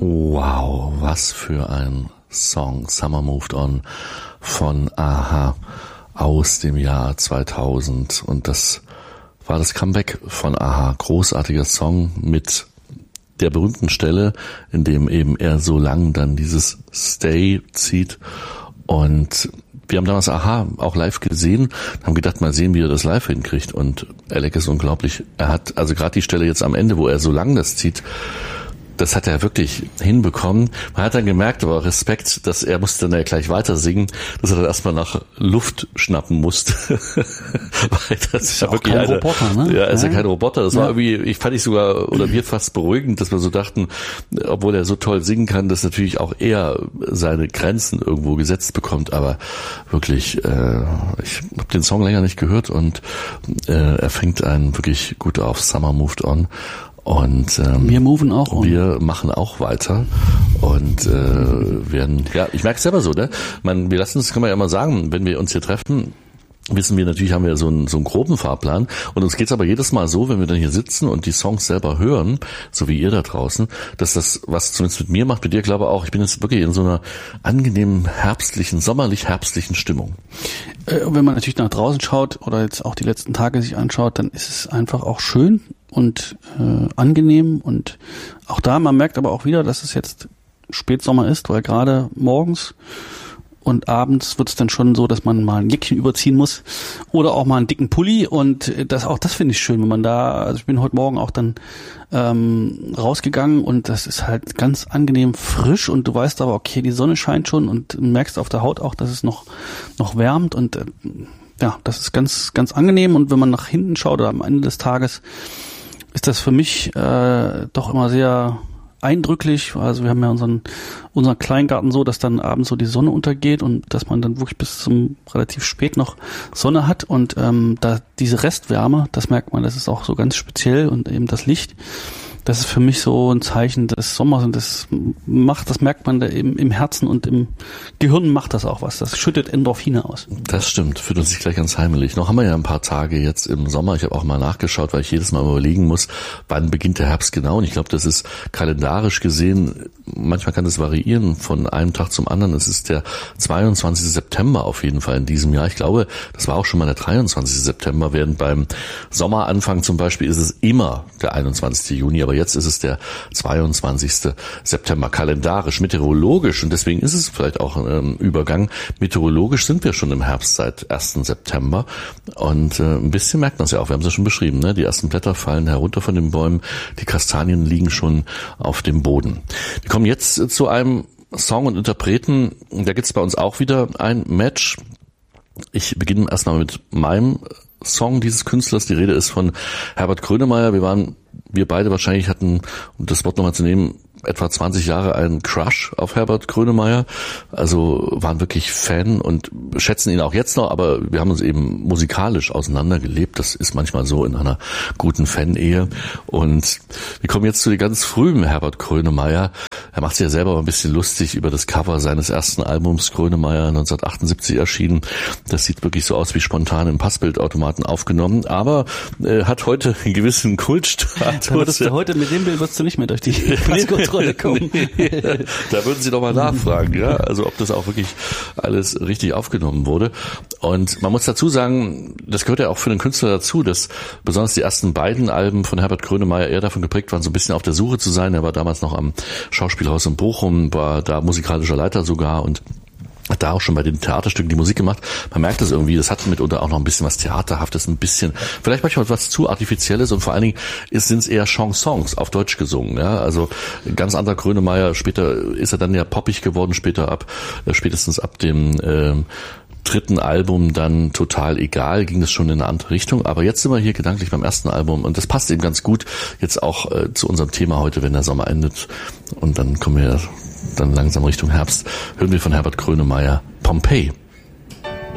Wow, was für ein Song. Summer Moved On von a-ha aus dem Jahr 2000. Und das war das Comeback von a-ha. Großartiger Song mit der berühmten Stelle, in dem eben er so lang dann dieses Stay zieht. Und wir haben damals a-ha auch live gesehen, haben gedacht, mal sehen, wie er das live hinkriegt. Und Alec ist unglaublich. Er hat also gerade die Stelle jetzt am Ende, wo er so lang das zieht, das hat er wirklich hinbekommen. Man hat dann gemerkt, aber Respekt, dass er musste dann ja gleich weiter singen, dass er dann erstmal nach Luft schnappen musste. Weil das ist ja wirklich kein Roboter, ne? Ja, ist ja kein Roboter. Das war irgendwie, fand ich sogar, oder wir fast beruhigend, dass wir so dachten, obwohl er so toll singen kann, dass natürlich auch er seine Grenzen irgendwo gesetzt bekommt. Aber wirklich, ich habe den Song länger nicht gehört und er fängt einen wirklich gut auf. Summer Moved On. Und wir moven auch on. Wir machen auch weiter und werden, ja, ich merke es selber so, ne? Wir lassen es, kann man ja immer sagen, wenn wir uns hier treffen, wissen wir natürlich, haben wir so einen groben Fahrplan und uns geht's aber jedes Mal so, wenn wir dann hier sitzen und die Songs selber hören, so wie ihr da draußen, dass das, was zumindest mit mir macht, mit dir glaube auch, ich bin jetzt wirklich in so einer angenehmen sommerlich-herbstlichen Stimmung. Wenn man natürlich nach draußen schaut oder jetzt auch die letzten Tage sich anschaut, dann ist es einfach auch schön und angenehm und auch da, man merkt aber auch wieder, dass es jetzt Spätsommer ist, weil gerade morgens und abends wird es dann schon so, dass man mal ein Jäckchen überziehen muss oder auch mal einen dicken Pulli und das finde ich schön, wenn man also ich bin heute Morgen auch dann rausgegangen und das ist halt ganz angenehm frisch und du weißt aber, okay, die Sonne scheint schon und merkst auf der Haut auch, dass es noch wärmt und ja, das ist ganz, ganz angenehm und wenn man nach hinten schaut oder am Ende des Tages ist das für mich doch immer sehr eindrücklich. Also wir haben ja unseren Kleingarten so, dass dann abends so die Sonne untergeht und dass man dann wirklich bis zum relativ spät noch Sonne hat und da diese Restwärme, das merkt man, das ist auch so ganz speziell und eben das Licht. Das ist für mich so ein Zeichen des Sommers und das merkt man da eben im Herzen und im Gehirn macht das auch was. Das schüttet Endorphine aus. Das stimmt, fühlt uns sich gleich ganz heimelig. Noch haben wir ja ein paar Tage jetzt im Sommer. Ich habe auch mal nachgeschaut, weil ich jedes Mal überlegen muss, wann beginnt der Herbst genau. Und ich glaube, das ist kalendarisch gesehen, manchmal kann das variieren von einem Tag zum anderen. Es ist der 22. September auf jeden Fall in diesem Jahr. Ich glaube, das war auch schon mal der 23. September, während beim Sommeranfang zum Beispiel ist es immer der 21. Juni, aber jetzt ist es der 22. September, kalendarisch, meteorologisch und deswegen ist es vielleicht auch ein Übergang. Meteorologisch sind wir schon im Herbst seit 1. September und ein bisschen merkt man es ja auch, wir haben es ja schon beschrieben, ne? Die ersten Blätter fallen herunter von den Bäumen, die Kastanien liegen schon auf dem Boden. Wir kommen jetzt zu einem Song und Interpreten, da gibt es bei uns auch wieder ein Match. Ich beginne erstmal mit meinem Song dieses Künstlers. Die Rede ist von Herbert Grönemeyer. Wir beide wahrscheinlich hatten, um das Wort nochmal zu nehmen, etwa 20 Jahre einen Crush auf Herbert Grönemeyer. Also waren wirklich Fan und schätzen ihn auch jetzt noch, aber wir haben uns eben musikalisch auseinandergelebt. Das ist manchmal so in einer guten Fan-Ehe. Und wir kommen jetzt zu den ganz frühen Herbert Grönemeyer. Er macht sich ja selber ein bisschen lustig über das Cover seines ersten Albums, Grönemeyer 1978 erschienen. Das sieht wirklich so aus wie spontan im Passbildautomaten aufgenommen, aber hat heute einen gewissen Kultstatus. Heute mit dem Bild wirst du nicht mehr durch die Passkontrolle kommen. Da würden Sie doch mal nachfragen, ja, also ob das auch wirklich alles richtig aufgenommen wurde. Und man muss dazu sagen, das gehört ja auch für den Künstler dazu, dass besonders die ersten beiden Alben von Herbert Grönemeyer eher davon geprägt waren, so ein bisschen auf der Suche zu sein. Er war damals noch am Schauspielhaus in Bochum, war da musikalischer Leiter sogar und hat da auch schon bei den Theaterstücken die Musik gemacht. Man merkt das irgendwie, das hat mitunter auch noch ein bisschen was Theaterhaftes, ein bisschen, vielleicht manchmal was zu Artifizielles und vor allen Dingen sind es eher Chansons auf Deutsch gesungen. Ja? Also ganz anderer Grönemeyer, später ist er dann ja poppig geworden, spätestens ab dem dritten Album dann Total egal, ging das schon in eine andere Richtung, aber jetzt sind wir hier gedanklich beim ersten Album und das passt eben ganz gut jetzt auch zu unserem Thema heute, wenn der Sommer endet und dann kommen wir dann langsam Richtung Herbst, hören wir von Herbert Grönemeyer Pompeii.